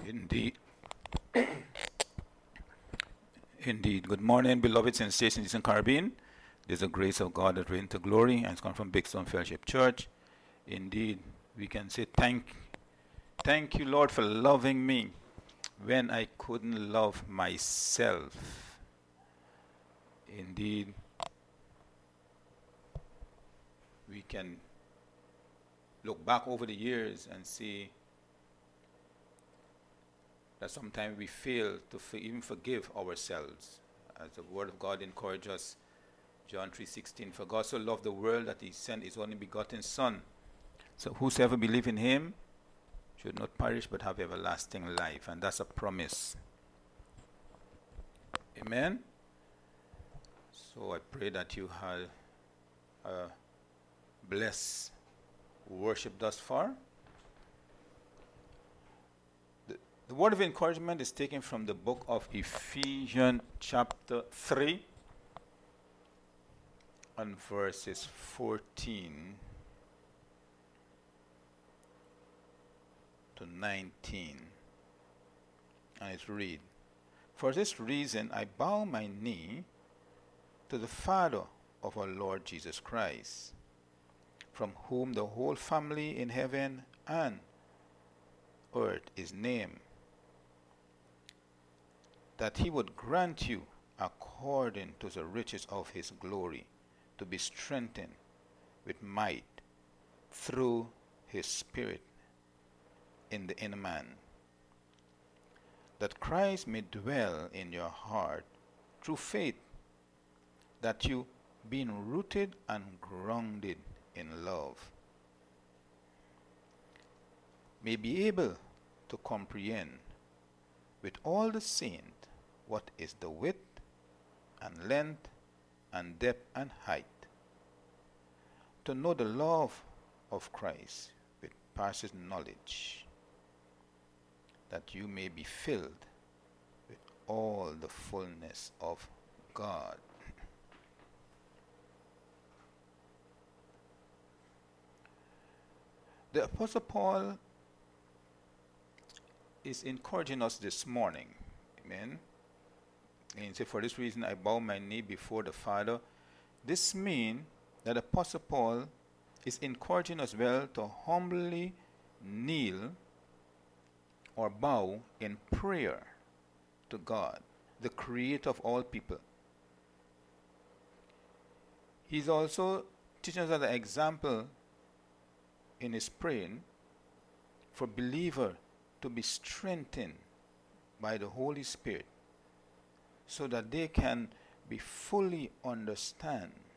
Indeed. Indeed. Good morning, beloved saints, stations in Caribbean. There's the grace of God that reigns to glory and it's come from Big Stone Fellowship Church. Indeed, we can say thank you, Lord, for loving me when I couldn't love myself. Indeed, we can look back over the years and see that sometimes we fail to even forgive ourselves. As the Word of God encourages us, John 3:16, for God so loved the world that he sent his only begotten Son. So whosoever believes in him should not perish but have everlasting life. And that's a promise. Amen? So I pray that you had a blessed worship thus far. The word of encouragement is taken from the book of Ephesians chapter 3 and verses 14 to 19. And it reads, for this reason I bow my knee to the Father of our Lord Jesus Christ, from whom the whole family in heaven and earth is named, that he would grant you, according to the riches of his glory, to be strengthened with might through his Spirit in the inner man, that Christ may dwell in your heart through faith, that you, being rooted and grounded in love, may be able to comprehend with all the saints what is the width and length and depth and height, to know the love of Christ which passes knowledge, that you may be filled with all the fullness of God. The Apostle Paul is encouraging us this morning. Amen. And he said, for this reason I bow my knee before the Father. This means that Apostle Paul is encouraging us well to humbly kneel or bow in prayer to God, the creator of all people. He's also teaching us as an example in his praying for believer to be strengthened by the Holy Spirit, so that they can be fully understand